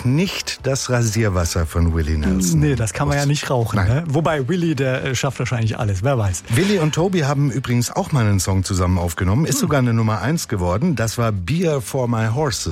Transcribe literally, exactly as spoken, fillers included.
nicht das Rasierwasser von Willie Nelson. Nee, das kann man ja nicht rauchen. Ne? Wobei Willie, der äh, schafft wahrscheinlich alles, wer weiß. Willie und Toby haben übrigens auch mal einen Song zusammen aufgenommen, ist sogar eine Nummer eins geworden. Das war Beer for My Horses.